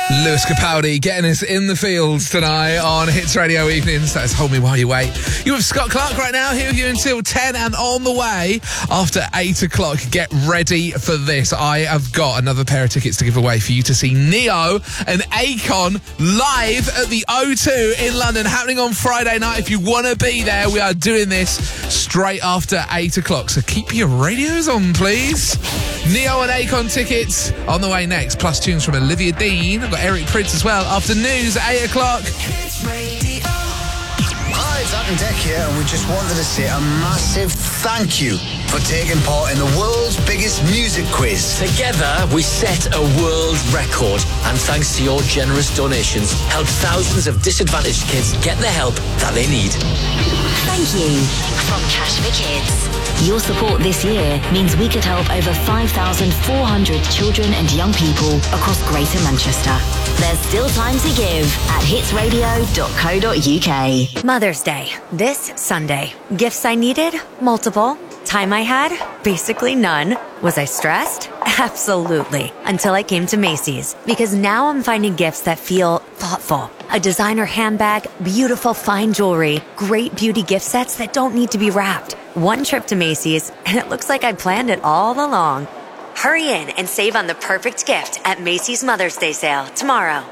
Lewis Capaldi getting us in the fields tonight on Hits Radio Evenings. That's Hold Me While You Wait. You're with Scott Clark right now, here with you until 10, and on the way after 8 o'clock. Get ready for this. I have got another pair of tickets to give away for you to see Neo and Akon live at the O2 in London, happening on Friday night. If you want to be there, we are doing this straight after 8 o'clock. So keep your radios on, please. Neo and Akon tickets on the way next, plus tunes from Olivia Dean. I've got Eric Prydz as well. After news at 8 o'clock. Hi, it's Ant and Dec here, and we just wanted to say a massive thank you for taking part in the world's biggest music quiz. Together, we set a world record, and thanks to your generous donations, helped thousands of disadvantaged kids get the help that they need. Thank you from Cash for Kids. Your support this year means we could help over 5,400 children and young people across Greater Manchester. There's still time to give at hitsradio.co.uk. Mother's Day, this Sunday. Gifts I needed? Multiple. Time I had? Basically none. Was I stressed? Absolutely. Until I came to Macy's. Because now I'm finding gifts that feel thoughtful. A designer handbag, beautiful fine jewelry, great beauty gift sets that don't need to be wrapped. One trip to Macy's, and it looks like I planned it all along. Hurry in and save on the perfect gift at Macy's Mother's Day sale tomorrow.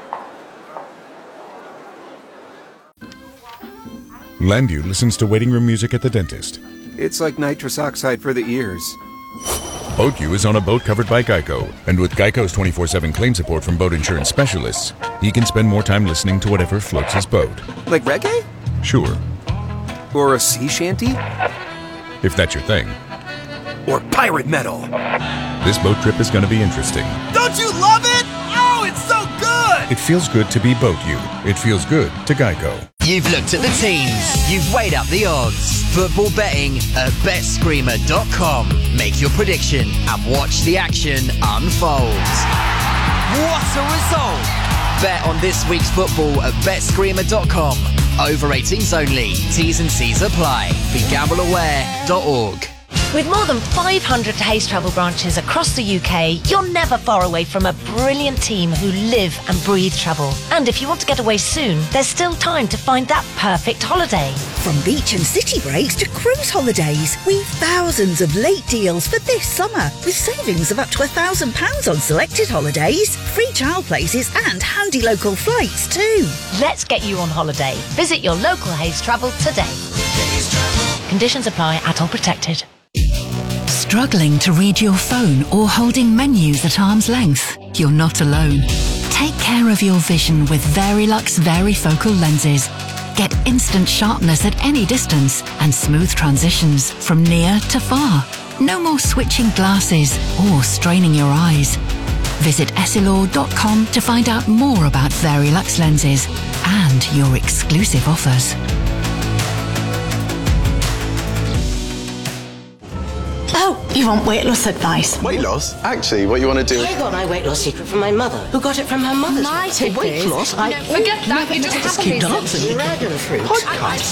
Landview listens to waiting room music at the dentist. It's like nitrous oxide for the ears. BoatU is on a boat covered by Geico, and with Geico's 24/7 claim support from boat insurance specialists, he can spend more time listening to whatever floats his boat. Like reggae? Sure. Or a sea shanty? If that's your thing. Or pirate metal? This boat trip is going to be interesting. Don't you love it? Oh, it's so good! It feels good to be BoatU. It feels good to Geico. You've looked at the teams. You've weighed up the odds. Football betting at betscreamer.com. Make your prediction and watch the action unfold. What a result! Bet on this week's football at betscreamer.com. Over 18s only. T's and C's apply. BeGambleAware.org. With more than 500 Hays Travel branches across the UK, you're never far away from a brilliant team who live and breathe travel. And if you want to get away soon, there's still time to find that perfect holiday. From beach and city breaks to cruise holidays, we've thousands of late deals for this summer, with savings of up to £1,000 on selected holidays, free child places and handy local flights too. Let's get you on holiday. Visit your local Hays Travel today. Conditions apply, at all protected. Struggling to read your phone or holding menus at arm's length? You're not alone. Take care of your vision with Verilux Varifocal lenses. Get instant sharpness at any distance and smooth transitions from near to far. No more switching glasses or straining your eyes. Visit essilor.com to find out more about Verilux lenses and your exclusive offers. Oh, you want weight loss advice? Weight loss? Actually, what you want to do... I got my weight loss secret from my mother, who got it from her mother's. My tip weight loss? Forget that. You just keep dancing. Dragon fruit. Podcast.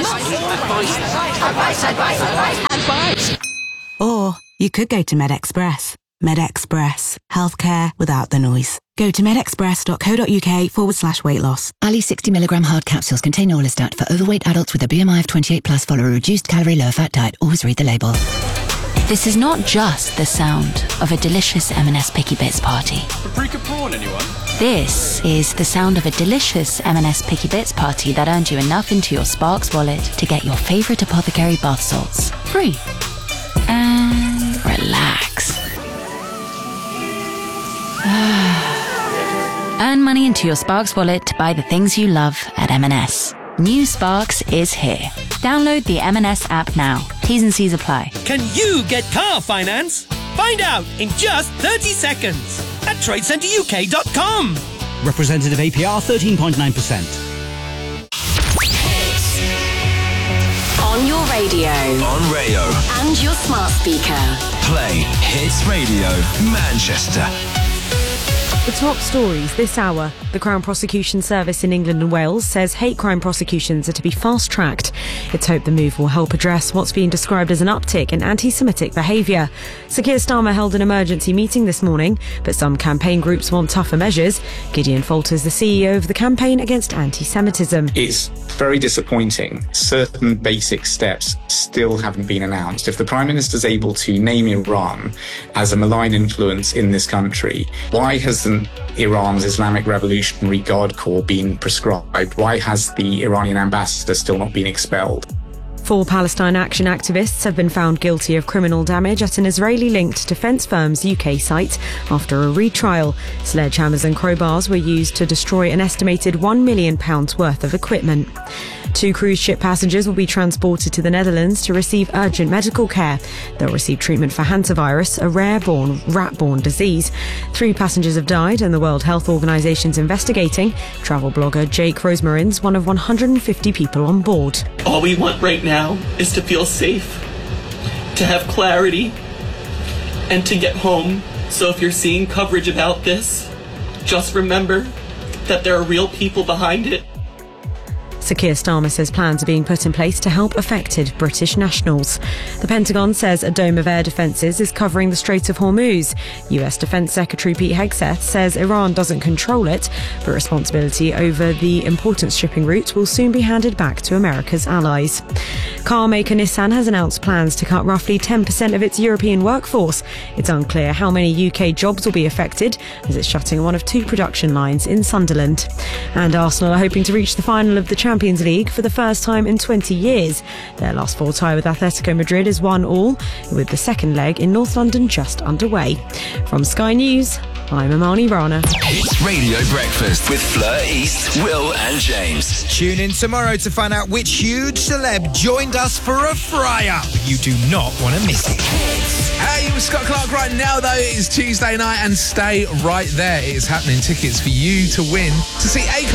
Advice. Or you could go to MedExpress. MedExpress. Healthcare without the noise. Go to medexpress.co.uk/weight loss. Ali 60mg hard capsules contain Orlistat for overweight adults with a BMI of 28+. Follow a reduced calorie, low fat diet. Always read the label. This is not just the sound of a delicious M&S Picky Bits party. Paprika prawn, anyone? This is the sound of a delicious M&S Picky Bits party that earned you enough into your Sparks wallet to get your favourite apothecary bath salts free. And relax. Earn money into your Sparks wallet to buy the things you love at M&S. New Sparks is here. Download the M&S app now. T's and C's apply. Can you get car finance? Find out in just 30 seconds at TradeCenterUK.com. Representative APR 13.9%. On your radio. On Rayo. And your smart speaker. Play Hits Radio Manchester. The top stories this hour. The Crown Prosecution Service in England and Wales says hate crime prosecutions are to be fast-tracked. It's hoped the move will help address what's being described as an uptick in anti-Semitic behaviour. Sir Keir Starmer held an emergency meeting this morning, but some campaign groups want tougher measures. Gideon Falters, the CEO of the Campaign Against Anti-Semitism. It's very disappointing. Certain basic steps still haven't been announced. If the Prime Minister's able to name Iran as a malign influence in this country, why hasn't Iran's Islamic Revolutionary Guard Corps been prescribed? Why has the Iranian ambassador still not been expelled? 4 Palestine Action activists have been found guilty of criminal damage at an Israeli-linked defence firm's UK site after a retrial. Sledgehammers and crowbars were used to destroy an estimated £1 million worth of equipment. 2 cruise ship passengers will be transported to the Netherlands to receive urgent medical care. They'll receive treatment for hantavirus, a rare-born rat-borne disease. 3 passengers have died and the World Health Organization's investigating. Travel blogger Jake Rosemarin's one of 150 people on board. All we want right now is to feel safe, to have clarity, and to get home. So if you're seeing coverage about this, just remember that there are real people behind it. Sir Keir Starmer says plans are being put in place to help affected British nationals. The Pentagon says a dome of air defences is covering the Strait of Hormuz. US Defence Secretary Pete Hegseth says Iran doesn't control it, but responsibility over the important shipping route will soon be handed back to America's allies. Car maker Nissan has announced plans to cut roughly 10% of its European workforce. It's unclear how many UK jobs will be affected, as it's shutting one of 2 production lines in Sunderland. And Arsenal are hoping to reach the final of the Champions League for the first time in 20 years. Their last 4 tie with Atletico Madrid is 1-1, with the second leg in North London just underway. From Sky News, I'm Amani Rana. It's Radio Breakfast with Fleur East, Will and James. Tune in tomorrow to find out which huge celeb joined us for a fry-up. You do not want to miss it. Hey, with Scott Clark right now, though. It is Tuesday night, and stay right there. It is happening. Tickets for you to win to see Akon